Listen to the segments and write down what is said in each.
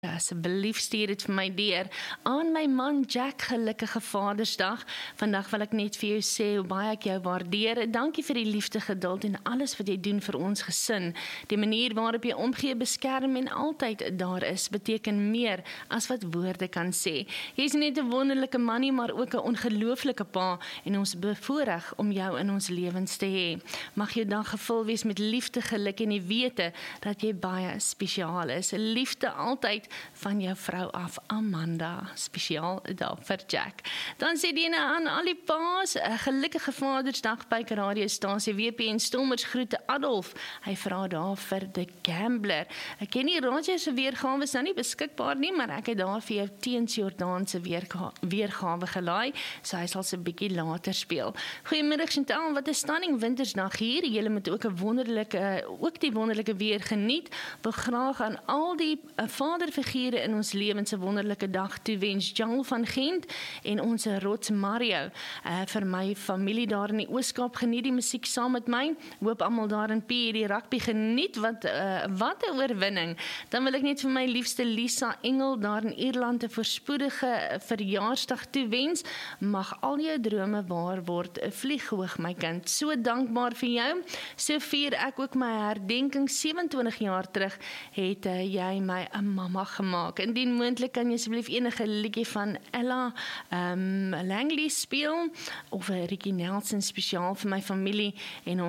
Asseblief stuur dit vir my deur. Aan my man Jack, gelukkige Vadersdag. Vandag wil ek net vir jou sê hoe baie ek jou waardeer. Dankie vir die liefde, geduld en alles wat jy doen vir ons gesin. Die manier waarop jy omgee, beskerm en altyd daar is, beteken meer as wat woorde kan sê. Jy is net 'n wonderlike manie, maar ook 'n ongelooflike pa en ons bevoorreg om jou in ons lewens te hê. Mag jou dag gevul wees met liefde, geluk en die wete dat jy baie spesiaal is. Liefde altyd van jou vrou af, Amanda, spesiaal daar vir Jack. Dan sê Dene aan al die paas, 'n gelukkige Vadersdag by radiostasie WP en Stommers groete Adolf. Hy vra daar vir The Gambler. Ek ken nie Roger se weergawe is nou nie beskikbaar nie, maar ek het daar vir jou teens Jordaan se weergawe gelaai, so hy sal se bietjie later speel. Goeiemiddag Chantal, wat 'n stunning wintersdag hier. Julle moet ook 'n wonderlike, ook die wonderlike weer geniet. Wil graag aan al die vaderfigure in ons lewens 'n wonderlike dag toewens. Janel van Gent en ons rots Mario. Vir my familie daar in die Ooskaap, geniet die musiek saam met my. Hoop almal daar in PE die rugby geniet, wat 'n oorwinning. Dan wil ek net vir my liefste Lisa Engel daar in Ierland 'n voorspoedige verjaarsdag toewens. Mag al jou drome waar word. Vlieg hoog my kind. So dankbaar vir jou. So vier ek ook my herdenking 27 jaar terug het jy my 'n mamma gemaak. Indien moontlik kan jy asseblief enige liedjie van Ella Langley speel of 'n Ricky Nelson spesiaal vir my familie en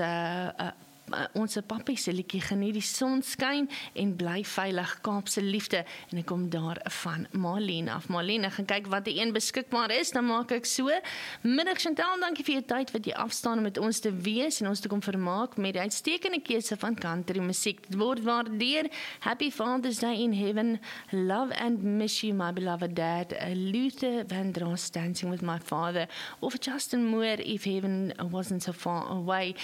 ons pappie se liedjie geniet die son skyn en bly veilig, Kaapse liefde, en ek kom daar van Marlene af. Marlene, gaan kyk wat die een beskikbaar is, dan maak ek so. Middag Chantal, dankie vir jou tyd wat jy afstaan om met ons te wees en ons te kom vermaak met die uitstekende keuse van country musiek. Dit word waardeer. Happy Father's Day in heaven. Love and miss you, my beloved dad. Luther Vandross, Dancing with my father. Of Justin Moore, If Heaven Wasn't So Far Away.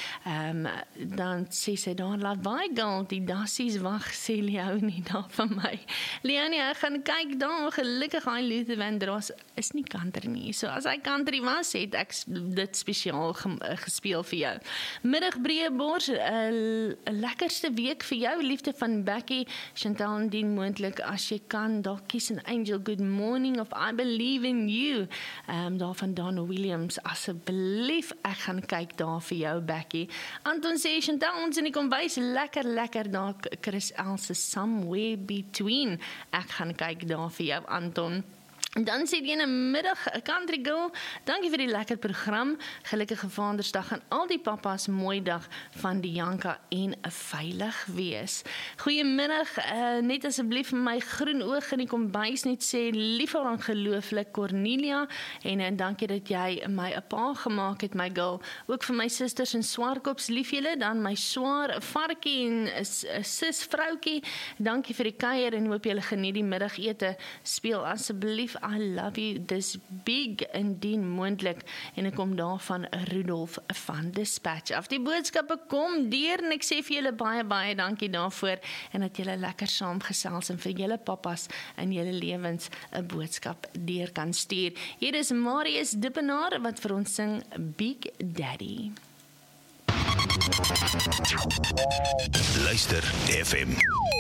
Dan sê sy daar, laat baie girl, die dassies wag, sê Leonie daar van my. Leonie, ek gaan kyk daar, gelukkig hy Luther Vandross is nie country nie, so as hy country was, het ek dit spesiaal gespeel vir jou. Middag Breëbors, 'n lekkerste week vir jou, liefde van Becky, Chantal, indien moontlik, as jy kan, daar kies 'n Angel, Good Morning, of I Believe in You, daar van Don Williams, asseblief, ek gaan kyk daar vir jou, Becky. Anton sê, Chantal, ons in die kombuis, lekker daar, Chris Else, Somewhere Between, ek gaan kyk daar vir jou, Anton. Dan sê die ene middag, Country Girl, dankie vir die lekker program, gelukkige Vadersdag aan al die papa's, mooi dag van die Janka en 'n veilig wees. Goeiemiddag, net asseblief my groen oog in die kombuis net sê, lief en ongelooflik Cornelia, en dankie dat jy my 'n pa gemaak het, my girl, ook vir my susters en Swartkops, lief julle, dan my swaar varkie en sis vroukie, dankie vir die kuier en hoop julle geniet die middagete, speel asseblief I Love You This Big, indien moontlik, en ek kom daar van Rudolf van Dispatch af. Die boodskappe kom deur en ek sê vir julle baie dankie daarvoor en dat julle lekker saamgesels en vir julle papas in julle lewens 'n boodskap deur kan stuur. Hier is Marius Dippenaar wat vir ons sing Big Daddy. Luister FM.